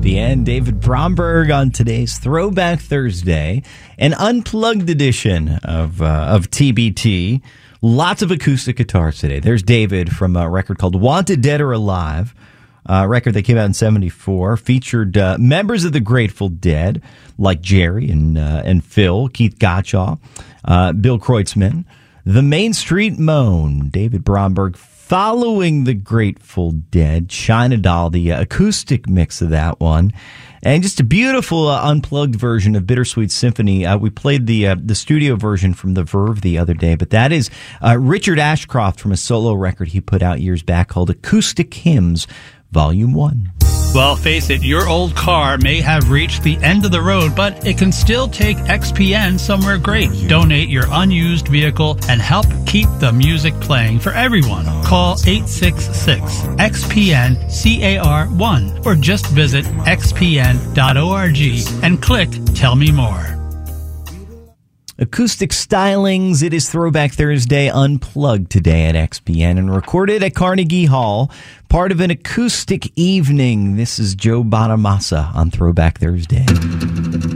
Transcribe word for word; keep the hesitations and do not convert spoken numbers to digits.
B N. David Bromberg on today's Throwback Thursday, an unplugged edition of uh, of T B T. Lots of acoustic guitars today. There's David from a record called Wanted Dead or Alive, a record that came out in seventy-four, featured uh, members of the Grateful Dead like Jerry and uh, and Phil, Keith Gottschall, uh, Bill Kreutzmann, The Main Street Moan, David Bromberg, following the Grateful Dead, China Doll, the uh, acoustic mix of that one, and just a beautiful uh, unplugged version of Bittersweet Symphony. Uh, we played the uh, the studio version from the Verve the other day, but that is uh, Richard Ashcroft from a solo record he put out years back called Acoustic Hymns, Volume one. Well, face it, your old car may have reached the end of the road, but it can still take X P N somewhere great. Donate your unused vehicle and help keep the music playing for everyone. Call eight six six X P N C A R one or just visit x p n dot org and click Tell Me More. Acoustic stylings. It is Throwback Thursday unplugged today at X P N and recorded at Carnegie Hall, part of an acoustic evening. This is Joe Bonamassa on Throwback Thursday.